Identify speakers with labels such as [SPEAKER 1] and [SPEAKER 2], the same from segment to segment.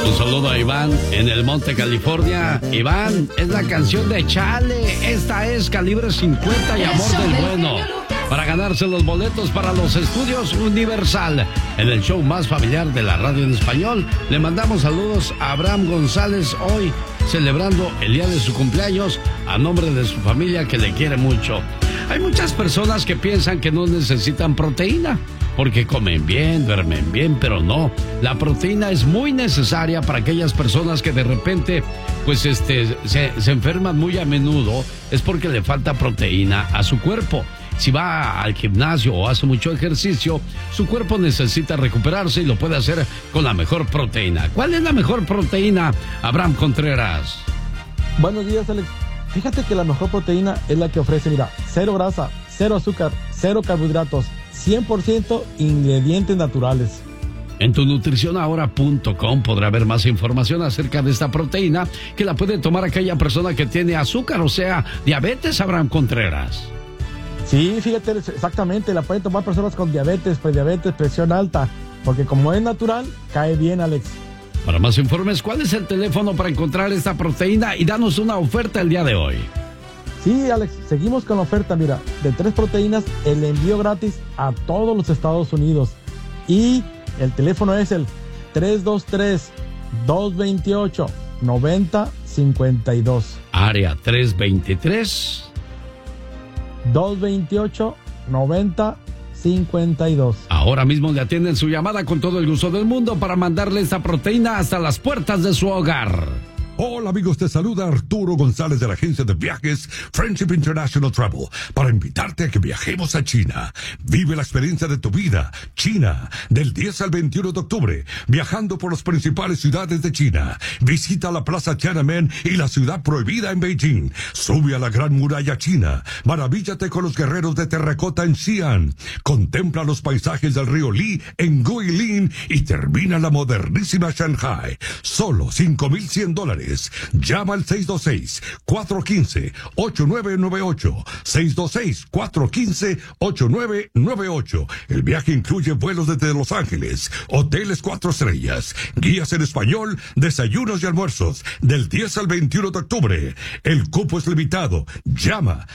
[SPEAKER 1] Un saludo a Iván en el Monte, California. Iván, es la canción de Chale. Esta es Calibre 50 y Amor del Bueno. Para ganarse los boletos para los estudios Universal, en el show más familiar de la radio en español. Le mandamos saludos a Abraham González hoy, celebrando el día de su cumpleaños, a nombre de su familia que le quiere mucho. Hay muchas personas que piensan que no necesitan proteína, porque comen bien, duermen bien, pero no. La proteína es muy necesaria para aquellas personas que de repente, pues se enferman muy a menudo. Es porque le falta proteína a su cuerpo. Si va al gimnasio o hace mucho ejercicio, su cuerpo necesita recuperarse y lo puede hacer con la mejor proteína. ¿Cuál es la mejor proteína, Abraham Contreras?
[SPEAKER 2] Buenos días, Alex. Fíjate que la mejor proteína es la que ofrece, mira, cero grasa, cero azúcar, cero carbohidratos, 100% ingredientes naturales.
[SPEAKER 1] En tunutricionahora.com podrá ver más información acerca de esta proteína que la puede tomar aquella persona que tiene azúcar, o sea, diabetes, Abraham Contreras.
[SPEAKER 2] Sí, fíjate, exactamente, la pueden tomar personas con diabetes, prediabetes, presión alta, porque como es natural, cae bien, Alex.
[SPEAKER 1] Para más informes, ¿cuál es el teléfono para encontrar esta proteína y danos una oferta el día de hoy?
[SPEAKER 2] Sí, Alex, seguimos con la oferta, mira, de 3 proteínas, el envío gratis a todos los Estados Unidos. Y el teléfono es el 323-228-9052.
[SPEAKER 1] Área 323.
[SPEAKER 2] 228-9052.
[SPEAKER 1] Ahora mismo le atienden su llamada con todo el gusto del mundo para mandarle esta proteína hasta las puertas de su hogar.
[SPEAKER 3] Hola amigos, te saluda Arturo González de la agencia de viajes Friendship International Travel para invitarte a que viajemos a China. Vive la experiencia de tu vida. China, del 10 al 21 de octubre, viajando por las principales ciudades de China. Visita la Plaza Tiananmen y la ciudad prohibida en Beijing. Sube a la Gran Muralla China. Maravíllate con los guerreros de terracota en Xi'an. Contempla los paisajes del río Li en Guilin y termina la modernísima Shanghai. Solo $5,100. Llama al 626-415-8998. 626-415-8998. El viaje incluye vuelos desde Los Ángeles, hoteles 4 estrellas, guías en español, desayunos y almuerzos, del 10 al 21 de octubre. El cupo es limitado. Llama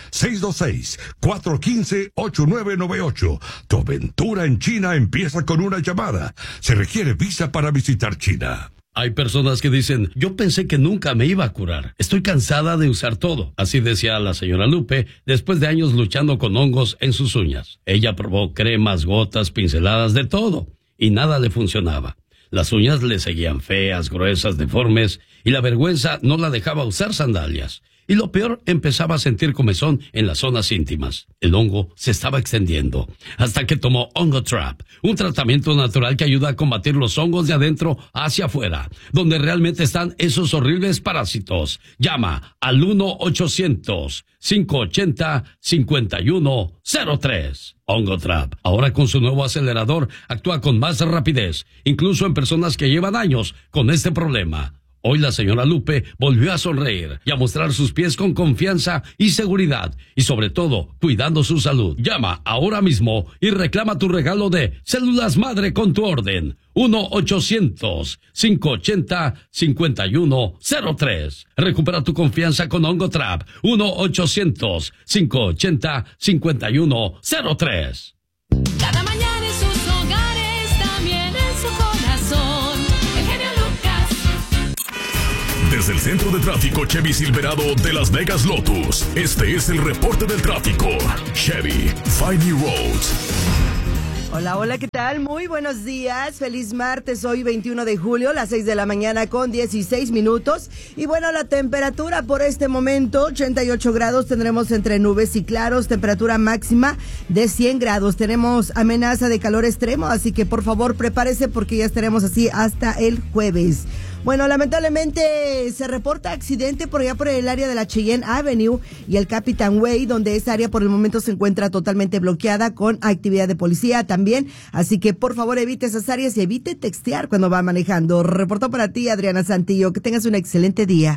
[SPEAKER 3] 626-415-8998. Tu aventura en China empieza con una llamada. Se requiere visa para visitar China.
[SPEAKER 1] Hay personas que dicen, yo pensé que nunca me iba a curar. Estoy cansada de usar todo. Así decía la señora Lupe, después de años luchando con hongos en sus uñas. Ella probó cremas, gotas, pinceladas, de todo, y nada le funcionaba. Las uñas le seguían feas, gruesas, deformes, y la vergüenza no la dejaba usar sandalias. Y lo peor, empezaba a sentir comezón en las zonas íntimas. El hongo se estaba extendiendo, hasta que tomó Ongotrap, un tratamiento natural que ayuda a combatir los hongos de adentro hacia afuera, donde realmente están esos horribles parásitos. Llama al 1-800-580-5103. Ongotrap, ahora con su nuevo acelerador, actúa con más rapidez, incluso en personas que llevan años con este problema. Hoy la señora Lupe volvió a sonreír y a mostrar sus pies con confianza y seguridad, y sobre todo, cuidando su salud. Llama ahora mismo y reclama tu regalo de Células Madre con tu orden. 1-800-580-5103. Recupera tu confianza con Ongotrap. 1-800-580-5103.
[SPEAKER 4] Cada mañana en sus hogares, también en su corazón. El genio Lucas.
[SPEAKER 5] Desde el centro de tráfico Chevy Silverado de Las Vegas Lotus, este es el reporte del tráfico. Chevy, Find New Roads.
[SPEAKER 6] Hola, hola, ¿qué tal? Muy buenos días, feliz martes, hoy 21 de julio, las 6 de la mañana con 16 minutos. Y bueno, la temperatura por este momento, 88 grados, tendremos entre nubes y claros, temperatura máxima de 100 grados. Tenemos amenaza de calor extremo, así que por favor prepárese porque ya estaremos así hasta el jueves. Bueno, lamentablemente se reporta accidente por allá por el área de la Cheyenne Avenue y el Capitan Way, donde esa área por el momento se encuentra totalmente bloqueada con actividad de policía también. Así que por favor evite esas áreas y evite textear cuando va manejando. Reportó para ti Adriana Santillo. Que tengas un excelente día.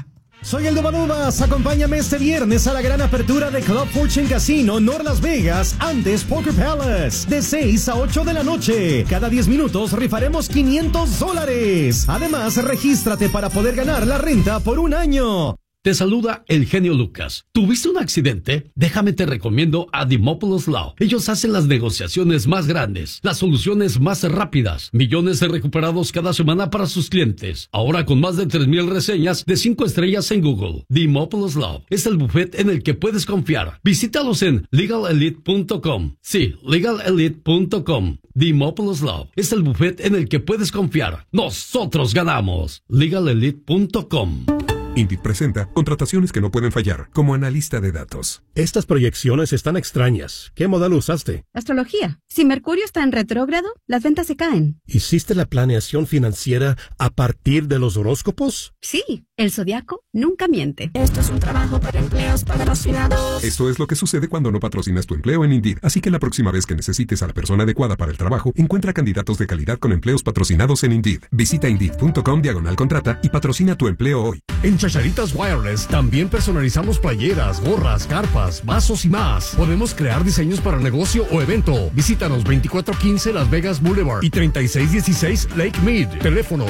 [SPEAKER 7] Soy el Dubadubas. Acompáñame este viernes a la gran apertura de Club Fortune Casino North Las Vegas, antes Poker Palace, de 6 a 8 de la noche. Cada 10 minutos rifaremos $500. Además, regístrate para poder ganar la renta por un año.
[SPEAKER 1] Te saluda el genio Lucas. ¿Tuviste un accidente? Déjame te recomiendo a Dimopoulos Law. Ellos hacen las negociaciones más grandes, las soluciones más rápidas, millones de recuperados cada semana para sus clientes. Ahora con más de 3,000 reseñas de 5 estrellas en Google. Dimopoulos Law es el bufete en el que puedes confiar. Visítalos en legalelite.com. Sí, legalelite.com. Dimopoulos Law es el bufete en el que puedes confiar. Nosotros ganamos. legalelite.com.
[SPEAKER 8] Indeed presenta contrataciones que no pueden fallar, como analista de datos.
[SPEAKER 9] Estas proyecciones están extrañas. ¿Qué modelo usaste?
[SPEAKER 10] Astrología. Si Mercurio está en retrógrado, las ventas se caen.
[SPEAKER 9] ¿Hiciste la planeación financiera a partir de los horóscopos?
[SPEAKER 10] Sí, el zodiaco nunca miente. Esto es un trabajo para empleos patrocinados.
[SPEAKER 8] Esto es lo que sucede cuando no patrocinas tu empleo en Indeed. Así que la próxima vez que necesites a la persona adecuada para el trabajo, encuentra candidatos de calidad con empleos patrocinados en Indeed. Visita Indeed.com/contrata y patrocina tu empleo hoy.
[SPEAKER 11] En Chacharitas Wireless también personalizamos playeras, gorras, carpas, vasos y más. Podemos crear diseños para negocio o evento. Visítanos 2415 Las Vegas Boulevard y 3616 Lake Mead. Teléfono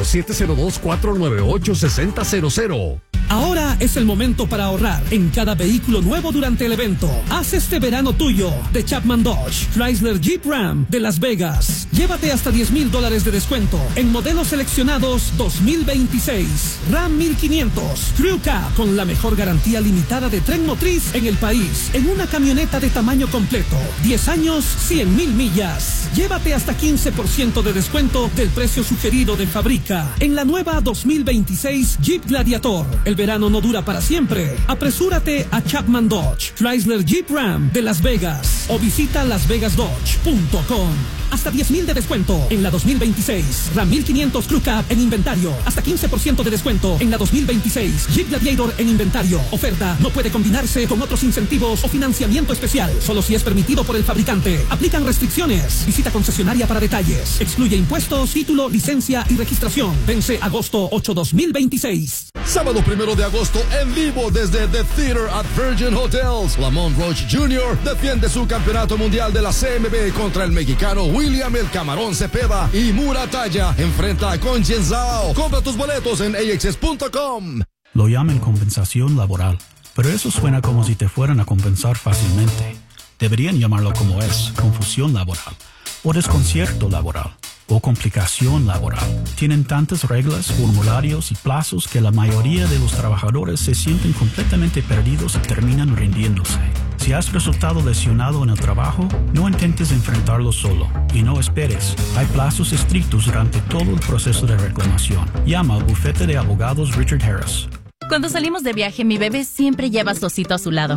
[SPEAKER 11] 702-498-6000.
[SPEAKER 12] Ahora es el momento para ahorrar en cada vehículo nuevo durante el evento. Haz este verano tuyo de Chapman Dodge, Chrysler Jeep Ram de Las Vegas. Llévate hasta $10,000 de descuento en modelos seleccionados 2026. Ram 1500, Crew Cab con la mejor garantía limitada de tren motriz en el país. En una camioneta de tamaño completo. 10 años, 100,000 millas. Llévate hasta 15% de descuento del precio sugerido de fábrica en la nueva 2026 Jeep Gladiator. El verano no dura para siempre. Apresúrate a Chapman Dodge, Chrysler Jeep Ram de Las Vegas o visita lasvegasdodge.com. Hasta 10,000 de descuento en la 2026 Ram 1500 Crew Cab en inventario. Hasta 15% de descuento en la 2026 Jeep Gladiator en inventario. Oferta no puede combinarse con otros incentivos o financiamiento especial. Solo si es permitido por el fabricante. Aplican restricciones. Visita concesionaria para detalles. Excluye impuestos, título, licencia y registración. Vence agosto 8, 2026.
[SPEAKER 13] Sábado 1 de agosto en vivo desde The Theater at Virgin Hotels. Lamont Roach Jr. defiende su campeonato mundial de la CMB contra el mexicano William El Camarón Cepeda y Muratalla enfrenta a Conchen Zhao. Compra tus boletos en axs.com.
[SPEAKER 14] Lo llaman compensación laboral, pero eso suena como si te fueran a compensar fácilmente. Deberían llamarlo como es, confusión laboral, o desconcierto laboral, o complicación laboral. Tienen tantas reglas, formularios y plazos que la mayoría de los trabajadores se sienten completamente perdidos y terminan rindiéndose. Si has resultado lesionado en el trabajo, no intentes enfrentarlo solo y no esperes. Hay plazos estrictos durante todo el proceso de reclamación. Llama al bufete de abogados Richard Harris.
[SPEAKER 15] Cuando salimos de viaje, mi bebé siempre lleva su osito a su lado.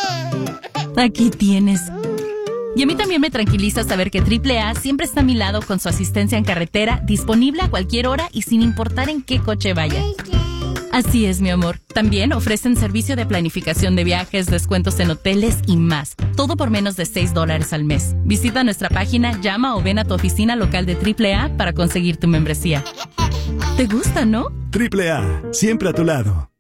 [SPEAKER 15] Aquí tienes. Y a mí también me tranquiliza saber que AAA siempre está a mi lado con su asistencia en carretera, disponible a cualquier hora y sin importar en qué coche vaya. Así es, mi amor. También ofrecen servicio de planificación de viajes, descuentos en hoteles y más. Todo por menos de $6 al mes. Visita nuestra página, llama o ven a tu oficina local de AAA para conseguir tu membresía. ¿Te gusta, no?
[SPEAKER 16] AAA, siempre a tu lado.